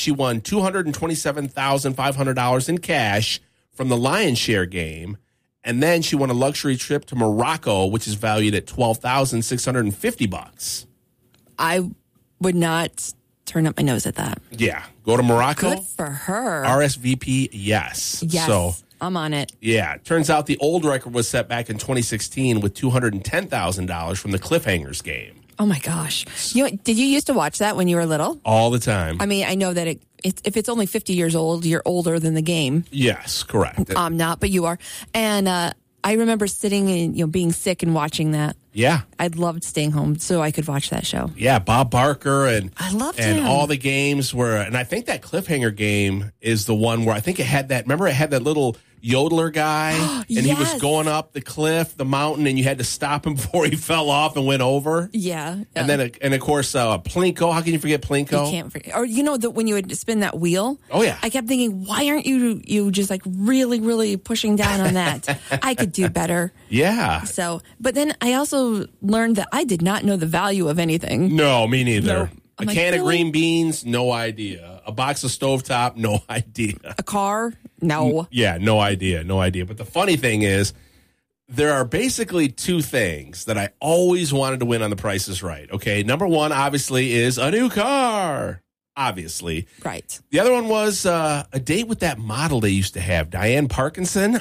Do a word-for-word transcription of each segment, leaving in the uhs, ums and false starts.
she won two hundred twenty-seven thousand five hundred dollars in cash from the Lions Share game. And then she won a luxury trip to Morocco, which is valued at twelve thousand six hundred fifty bucks. I would not turn up my nose at that. Yeah. Go to Morocco. Good for her. R S V P, yes. Yes. So, I'm on it. yeah. Turns out the old record was set back in twenty sixteen with two hundred ten thousand dollars from the Cliffhangers game. Oh, my gosh. You know, did you used to watch that when you were little? All the time. I mean, I know that it, it, if it's only fifty years old, you're older than the game. Yes, correct. I'm not, but you are. And uh, I remember sitting and, you know, being sick and watching that. Yeah. I loved staying home so I could watch that show. Yeah, Bob Barker and I loved and him. all the games were, and I think that Cliffhanger game is the one where I think it had that, remember it had that little yodeler guy and Yes. he was going up the cliff, the mountain, and you had to stop him before he fell off and went over. Yeah. And then, and of course, uh, Plinko. How can you forget Plinko? You can't forget. Or, you know, that when you would spin that wheel. Oh, yeah. I kept thinking, why aren't you you just like really, really pushing down on that? I could do better. Yeah. So, but then I also learned that I did not know the value of anything. No, me neither. No. A I'm like, can of really? green beans, no idea. A box of stovetop, no idea. A car? No. Yeah, no idea, no idea. But the funny thing is, there are basically two things that I always wanted to win on The Price is Right. Okay, number one, obviously, is a new car. Obviously. Right. The other one was uh, a date with that model they used to have, Diane Parkinson.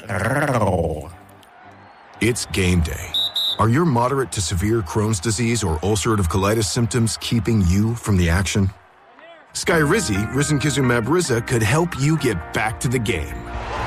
It's game day. Are your moderate to severe Crohn's disease or ulcerative colitis symptoms keeping you from the action? Skyrizi, risankizumab Riza, could help you get back to the game.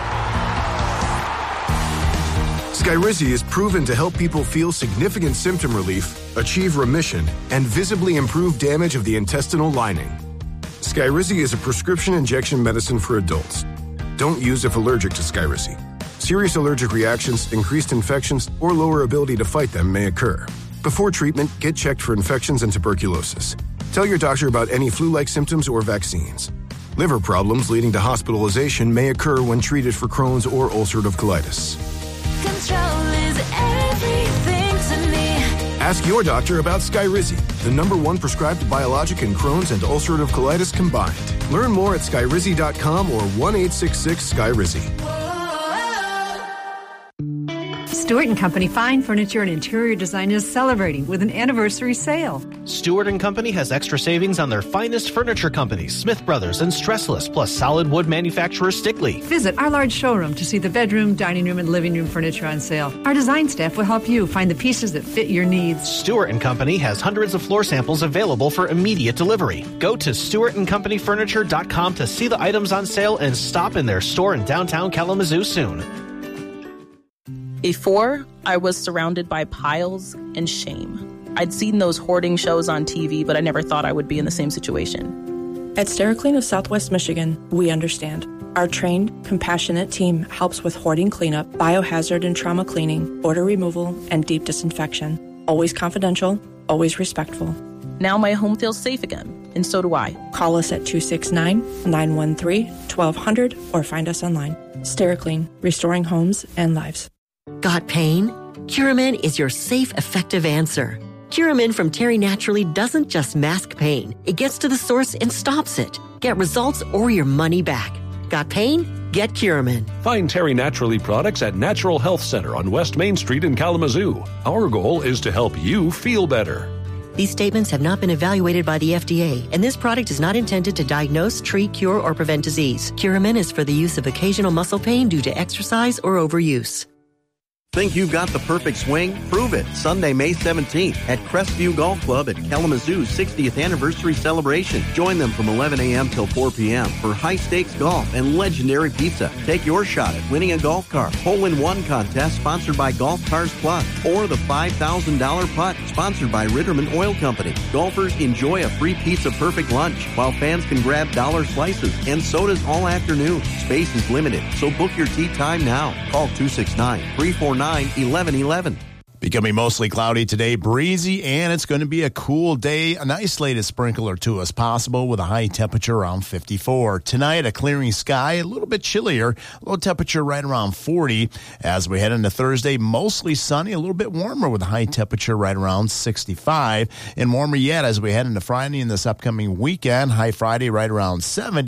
Skyrizi is proven to help people feel significant symptom relief, achieve remission, and visibly improve damage of the intestinal lining. Skyrizi is a prescription injection medicine for adults. Don't use if allergic to Skyrizi. Serious allergic reactions, increased infections, or lower ability to fight them may occur. Before treatment, get checked for infections and tuberculosis. Tell your doctor about any flu-like symptoms or vaccines. Liver problems leading to hospitalization may occur when treated for Crohn's or ulcerative colitis. Control is everything to me. Ask your doctor about Skyrizi, the number one prescribed biologic in Crohn's and ulcerative colitis combined. Learn more at skyrizi dot com or one eight six six Skyrizi. Stewart and Company Fine Furniture and Interior Design is celebrating with an anniversary sale. Stewart and Company has extra savings on their finest furniture companies, Smith Brothers and Stressless, plus solid wood manufacturer Stickley. Visit our large showroom to see the bedroom, dining room, and living room furniture on sale. Our design staff will help you find the pieces that fit your needs. Stewart and Company has hundreds of floor samples available for immediate delivery. Go to stewart and company furniture dot com to see the items on sale and stop in their store in downtown Kalamazoo soon. Before, I was surrounded by piles and shame. I'd seen those hoarding shows on T V, but I never thought I would be in the same situation. At SteriClean of Southwest Michigan, we understand. Our trained, compassionate team helps with hoarding cleanup, biohazard and trauma cleaning, odor removal, and deep disinfection. Always confidential, always respectful. Now my home feels safe again, and so do I. Call us at two six nine, nine one three, one two zero zero or find us online. SteriClean, restoring homes and lives. Got pain? Curamin is your safe, effective answer. Curamin from Terry Naturally doesn't just mask pain. It gets to the source and stops it. Get results or your money back. Got pain? Get Curamin. Find Terry Naturally products at Natural Health Center on West Main Street in Kalamazoo. Our goal is to help you feel better. These statements have not been evaluated by the F D A, and this product is not intended to diagnose, treat, cure, or prevent disease. Curamin is for the use of occasional muscle pain due to exercise or overuse. Think you've got the perfect swing? Prove it Sunday, May seventeenth at Crestview Golf Club at Kalamazoo's sixtieth anniversary celebration. Join them from eleven a.m. till four p.m. for high-stakes golf and legendary pizza. Take your shot at winning a golf cart. Hole-in-one contest sponsored by Golf Cars Plus, or the five thousand dollars putt sponsored by Ritterman Oil Company. Golfers enjoy a free Pizza Perfect lunch, while fans can grab dollar slices and sodas all afternoon. Space is limited, so book your tee time now. Call two six nine, three four nine, eleven eleven. Becoming mostly cloudy today, breezy, and it's going to be a cool day. An isolated sprinkle or two is possible with a high temperature around fifty-four. Tonight, a clearing sky, a little bit chillier, low temperature right around forty. As we head into Thursday, mostly sunny, a little bit warmer with a high temperature right around sixty-five. And warmer yet as we head into Friday and this upcoming weekend, high Friday right around seventy.